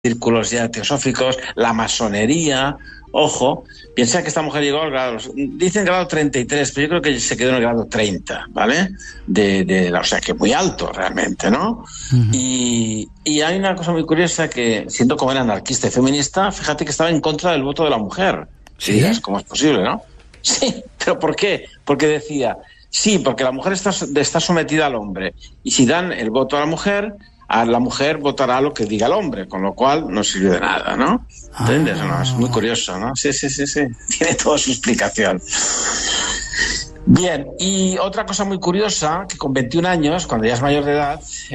círculos ya teosóficos, la masonería. Ojo, piensa que esta mujer llegó al grado, dicen grado 33, pero yo creo que se quedó en el grado 30, ¿vale? O sea, que muy alto realmente, ¿no? Uh-huh. Y hay una cosa muy curiosa que, siendo como era anarquista y feminista, fíjate que estaba en contra del voto de la mujer. ¿Sí? Digas, ¿cómo es posible, no? Sí, ¿pero por qué? Porque decía, sí, porque la mujer está sometida al hombre, y si dan el voto a la mujer votará lo que diga el hombre, con lo cual no sirve de nada, ¿no? ¿Entiendes? No, es muy curioso, ¿no? Sí. Tiene toda su explicación. Bien, y otra cosa muy curiosa, que con 21 años, cuando ya es mayor de edad, en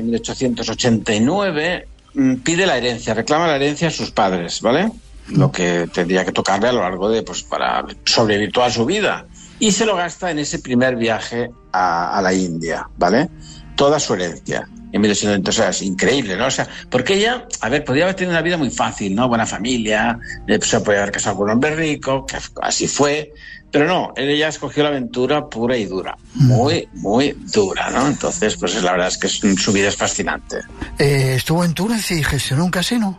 1889, pide la herencia, reclama la herencia a sus padres, ¿vale? Lo que tendría que tocarle a lo largo de, pues, para sobrevivir toda su vida. Y se lo gasta en ese primer viaje a la India, ¿vale? Toda su herencia. En 1800, o sea, es increíble, ¿no? O sea, porque ella, podía haber tenido una vida muy fácil, ¿no? Buena familia, se podía haber casado con un hombre rico, que así fue, pero no, ella escogió la aventura pura y dura, muy, muy dura, ¿no? Entonces, pues la verdad es que su vida es fascinante. ¿Estuvo en Túnez y gestionó un casino?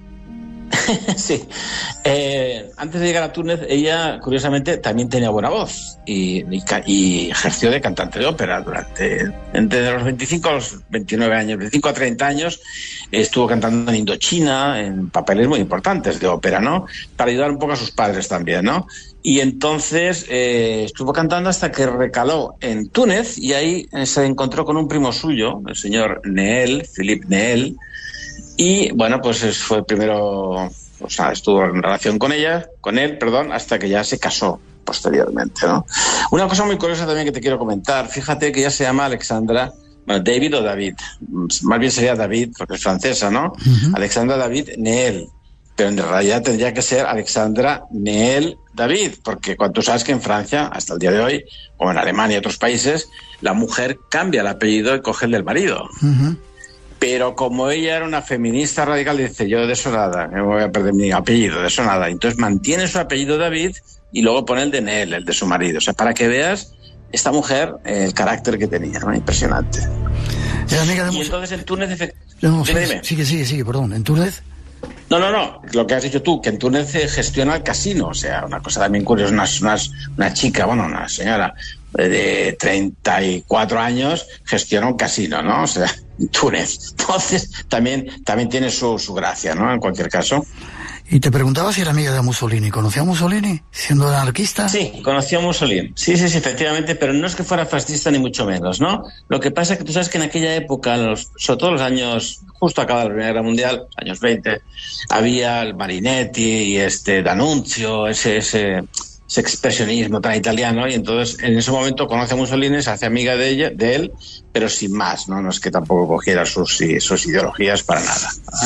Sí. Antes de llegar a Túnez, ella, curiosamente, también tenía buena voz y ejerció de cantante de ópera entre los 25 a los 29 años, 25 a 30 años, estuvo cantando en Indochina, en papeles muy importantes de ópera, ¿no? Para ayudar un poco a sus padres también, ¿no? Y entonces estuvo cantando hasta que recaló en Túnez, y ahí se encontró con un primo suyo, el señor Neel, Philippe Neel. Y bueno, pues fue primero, o sea, estuvo en relación con él, hasta que ya se casó posteriormente, ¿no? Una cosa muy curiosa también que te quiero comentar, fíjate que ella se llama Alexandra, bueno, David o David, más bien sería David, porque es francesa, ¿no? Uh-huh. Alexandra David Neel, pero en realidad tendría que ser Alexandra Neel David, porque cuando tú sabes que en Francia, hasta el día de hoy, o en Alemania y otros países, la mujer cambia el apellido y coge el del marido. Uh-huh. Pero como ella era una feminista radical, dice, yo de eso nada, me voy a perder mi apellido, de eso nada. Entonces mantiene su apellido David y luego pone el de Neel, el de su marido. O sea, para que veas esta mujer, el carácter que tenía, ¿no? Impresionante. Y entonces en Túnez... Sigue, perdón. ¿En Túnez? No, lo que has dicho tú, que en Túnez gestiona el casino. O sea, una cosa también curiosa, una chica, bueno, una señora de 34 años gestiona un casino, ¿no? O sea, Túnez. Entonces, también tiene su gracia, ¿no? En cualquier caso. Y te preguntaba si era amiga de Mussolini. ¿Conocía a Mussolini siendo anarquista? Sí, conocía a Mussolini. Sí, efectivamente, pero no es que fuera fascista ni mucho menos, ¿no? Lo que pasa es que tú sabes que en aquella época, sobre todo los años, justo acabada la Primera Guerra Mundial, años 20, había el Marinetti y D'Annunzio, ese expresionismo tan italiano, y entonces en ese momento conoce a Mussolini, se hace amiga de él, pero sin más, ¿no? No es que tampoco cogiera sus ideologías para nada.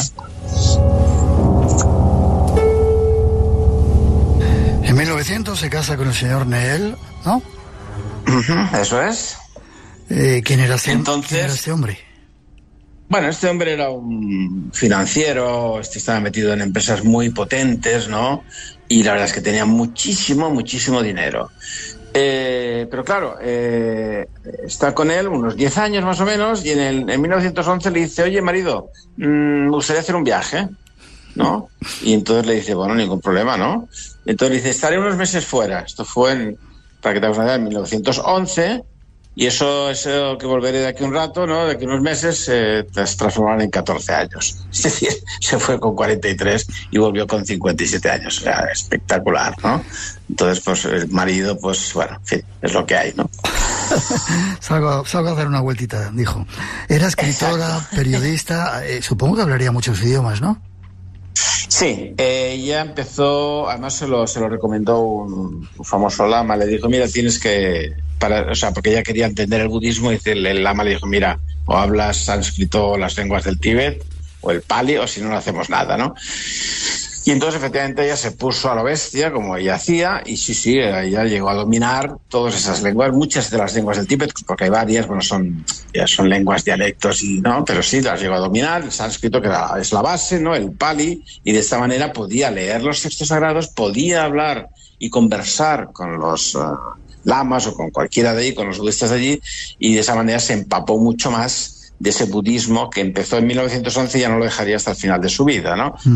En 1900 se casa con el señor Neel, ¿no? Uh-huh, eso es. ¿Quién era este hombre? Bueno, este hombre era un financiero, estaba metido en empresas muy potentes, ¿no? Y la verdad es que tenía muchísimo dinero. Pero claro, está con él unos 10 años más o menos, y en 1911 le dice, oye, marido, me gustaría hacer un viaje, ¿no? Y entonces le dice, bueno, ningún problema, ¿no? Entonces le dice, estaré unos meses fuera. Esto fue, para que te hagas una idea, en 1911, y eso que volveré de aquí un rato, ¿no? De aquí unos meses se transformarán en 14 años. Es decir, se fue con 43 y volvió con 57 años. O sea, espectacular, ¿no? Entonces, pues el marido, pues bueno, en fin, es lo que hay, ¿no? Salgo a dar una vueltita, dijo. Era escritora, exacto. Periodista, supongo que hablaría muchos idiomas, ¿no? Sí, ella empezó, además se lo recomendó un famoso lama, le dijo, mira, tienes que, porque ella quería entender el budismo, y el lama le dijo, mira, o hablas sánscrito o las lenguas del Tíbet, o el pali, o si no, no hacemos nada, ¿no? Y entonces efectivamente ella se puso a lo bestia, como ella hacía, y sí, ella llegó a dominar todas esas lenguas, muchas de las lenguas del Tíbet, porque hay varias, bueno, son lenguas, dialectos, ¿no? Pero sí, las llegó a dominar, el sánscrito, que es la base, ¿no? El pali, y de esta manera podía leer los textos sagrados, podía hablar y conversar con los lamas o con cualquiera de allí, con los budistas de allí, y de esa manera se empapó mucho más ese budismo que empezó en 1911 y ya no lo dejaría hasta el final de su vida, ¿no?